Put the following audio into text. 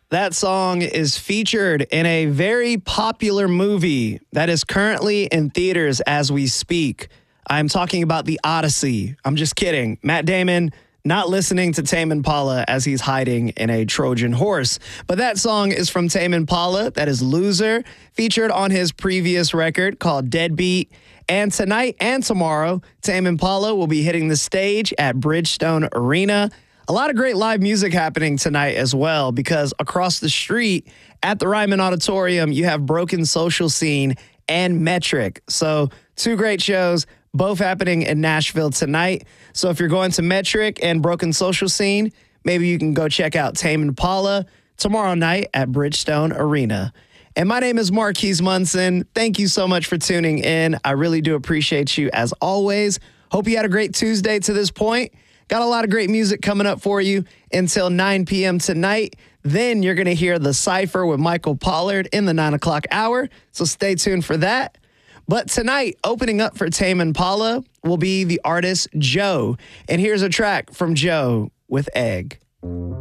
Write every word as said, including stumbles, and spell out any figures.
That song is featured in a very popular movie that is currently in theaters as we speak. I'm talking about The Odyssey. I'm just kidding. Matt Damon not listening to Tame Impala as he's hiding in a Trojan horse. But that song is from Tame Impala. That is Loser, featured on his previous record called Deadbeat. And tonight and tomorrow, Tame Impala will be hitting the stage at Bridgestone Arena. A lot of great live music happening tonight as well, because across the street at the Ryman Auditorium, you have Broken Social Scene and Metric. So two great shows, both happening in Nashville tonight. So if you're going to Metric and Broken Social Scene, maybe you can go check out Tame Impala tomorrow night at Bridgestone Arena. And my name is Marquise Munson. Thank you so much for tuning in. I really do appreciate you as always. Hope you had a great Tuesday to this point. Got a lot of great music coming up for you until nine p.m. tonight. Then you're going to hear The Cypher with Michael Pollard in the nine o'clock hour. So stay tuned for that. But tonight, opening up for Tame Impala will be the artist Joe. And here's a track from Joe with Egg.